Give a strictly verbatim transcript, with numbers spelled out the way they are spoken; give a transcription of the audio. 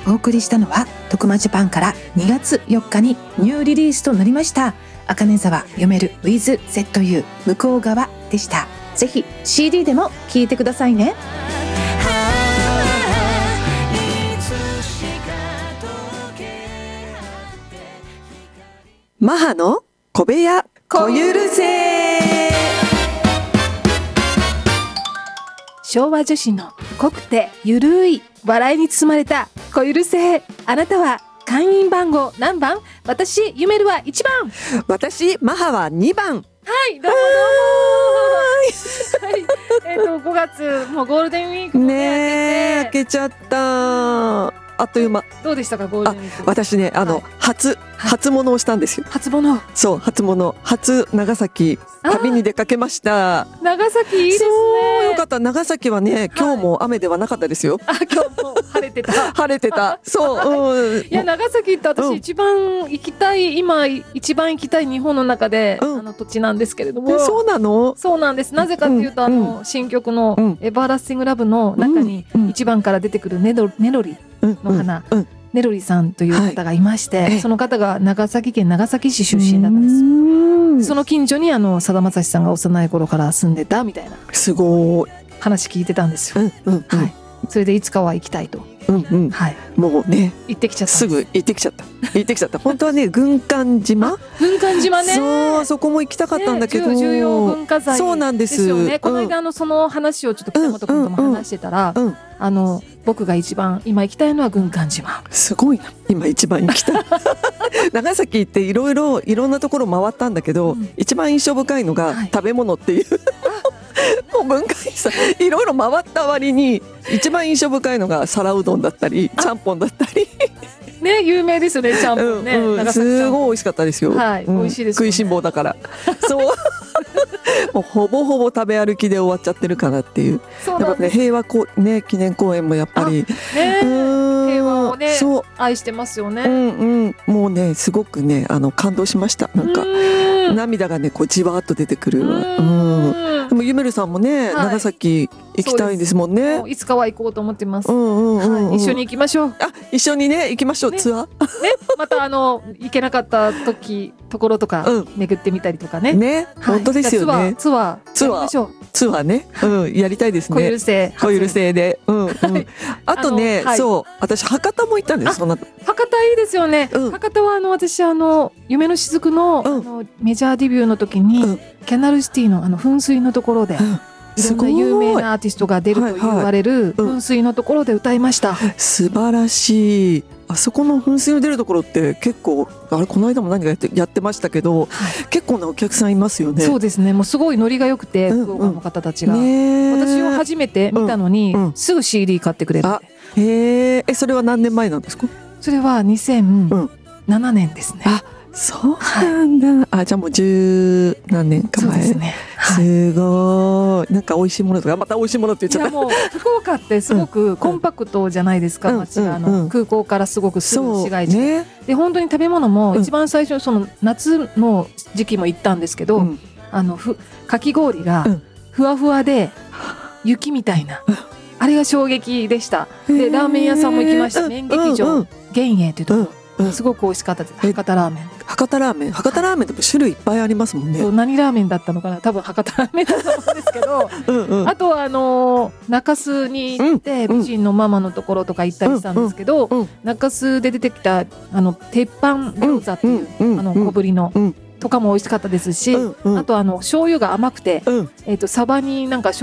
お送りしたのは徳間ジャパンからにがつよっかにニューリリースとなりました茜沢読める with ゼットユー 向こう側でした。ぜひ シーディー でも聴いてくださいね。 マハの小部屋小許せ。 昭和女子の濃くてゆるい笑いに包まれた小許せ。あなたは会員番号何番？私ゆめるはいちばん。 私マハはにばん。 はいどうもどうもはい、えー、とごがつもうゴールデンウィークもねねえ明けちゃった。あっという間。 どうでしたかゴールデンウィーク。 私ねあの、はい、初初物をしたんですよ。 初物。 そう初物初長崎旅に出かけました。 長崎いいですね。 そうよかった。長崎はね今日も雨ではなかったですよ。 あ今日も晴れてた晴れてたそう、うん、 いや長崎って私一番行きたい、うん、今一番行きたい日本の中で、うん、あの土地なんですけれども。 そうなの。 そうなんです。なぜかというと、うん、あの、うん、新曲の、うん、エバーラスティングラブの中にいちばんから出てくるネロ、ネロリの花、うんうん、ネロリさんという方がいまして、はい、その方が長崎県長崎市出身だったんですよ。その近所にあのさだまさしさんが幼い頃から住んでたみたいなすごい話聞いてたんですよ、うんうんうん、はい、それでいつかは行きたいと、 うんうん、はい、もうね行ってきちゃった。 すぐ行ってきちゃった行ってきちゃった本当はね軍艦島軍艦島ね。 そうそこも行きたかったんだけど、 ね、重要文化財そうなんですよね。この間のその話をちょっと北本君とも話してたら、うんうんうん、あの僕が一番今行きたいのは軍艦島。すごいな今一番行きたい長崎っていろいろいろんなところ回ったんだけど、うん、一番印象深いのが食べ物っていう、はいもう文化遺産いろいろ回った割に一番印象深いのが皿うどんだったりちゃんぽんだったりね有名ですよねちゃんぽんね、うんうん、 すごい美味しかったですよ、 はい、うん、美味しいですよね。 食いしん坊だからそうもうほぼほぼ食べ歩きで終わっちゃってるかなっていう。やっぱね平和こ、ね、記念公園もやっぱり、 ね、平和をねそう愛してますよね、 うんうん、もうねすごくねあの感動しました。なんか涙がねこうじわーっと出てくるわ。うんでもゆめるさんもね、はい、長崎行きたいんですもんね。 いつかは行こうと思ってます、うんうんうんうん、はい、一緒に行きましょう。 あ一緒にね行きましょう、ね、ツアー、ね、 またあの行けなかった時ところとか巡ってみたりとかね、うん、 ね、はい、本当ですよね。 ツアーツアーやりましょう。 ツアーね、うん、やりたいですね。 小許せ小許せで、うんうん、はい、あとねあ、はい、そう私博多も行ったんです。そんな博多いいですよね、うん、博多はあの私あの夢の雫 の,、うん、あのメジャーデビューの時に、うん、キャナルシティ の, あの噴水のところで、うん、いろんな有名なアーティストが出ると言われる噴水のところで歌いました、はいはい、 素晴らしい。あそこの噴水の出るところって結構あれこの間も何かやって、やってましたけど、はい、結構なお客さんいますよね。 そうですねもうすごいノリが良くて、うんうん、福岡の方たちが、ね、私を初めて見たのに、うんうん、すぐ シーディー 買ってくれる。あへーえそれは何年前なんですか。 それはにせんななねんですね、うん、あそうなんだ、はい、あじゃあもう十何年か前。そうですね、はい、すごいなんか美味しいものとかまた美味しいものって言っちゃった。 いやもう福岡ってすごくコンパクトじゃないですか、うん、街があの、うん、空港からすごくすぐ市街地、ね、で本当に食べ物も一番最初その夏の時期も行ったんですけど、うん、あのふかき氷がふわふわで雪みたいな、うん、あれが衝撃でした。でラーメン屋さんも行きました。麺劇場、うんうん、幻影というところ、うんうん、すごく美味しかったです。博多ラーメン。 博多ラーメン博多ラーメンって種類いっぱいありますもんね。 何ラーメンだったのかな多分博多ラーメンだと思うんですけどうん、うん、あとはあのー、中洲に行って、うん、美人のママのところとか行ったりしたんですけど、うんうん、中洲で出てきたあの鉄板餃子っていう、うんうん、あの小ぶりの、うんとかも美味しかったですし、うんうん、あとあの醤油が甘くて、うん、えーとサバになんか